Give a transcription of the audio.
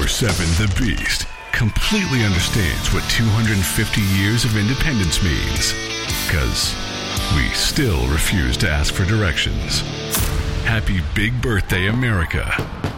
24/7 The Beast completely understands what 250 years of independence means. Because we still refuse to ask for directions. Happy big birthday, America.